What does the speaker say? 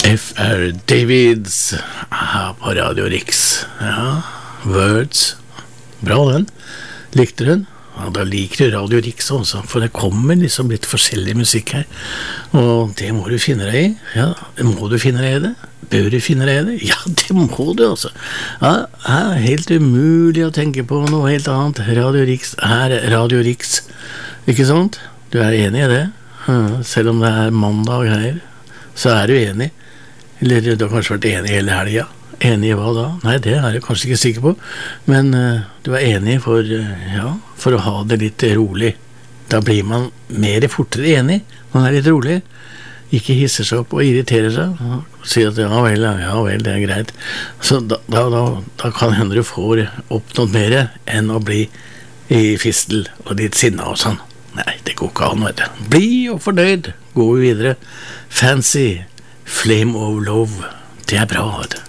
F.R. Davids her på Radio Rix. Ja, Words. Bra den. Likte du den? Ja, da liker du Radio Rix også, for det kommer liksom litt forskjellig musikk her. Og det må du finne deg i. Ja, må du finne deg i det? Bør du finne deg i det? Ja, det må du altså. Ja, det er helt umulig å tenke på noe helt annet. Radio Rix er Radio Rix. Ikke sant? Du er enig i det? Ja, selv om det er mandag og greier, så er du enig. Eller du har kanskje vært enig hele helga. Enig i hva da? Nei, det er jeg kanskje ikke sikker på. Men du er enig for å ha det litt rolig. Da blir man mer fortere enig når man er litt rolig. Ikke hisser seg opp og irriterer seg. Og sier at ja vel, det er greit. Så da kan hende du får oppnådd mer enn å bli i fistel og litt sinna og sånn. Nei, det går ikke an, vet du. Bli og fornøyd. Går vi videre. Fancy. Flame of Love. Det er bra, vet du.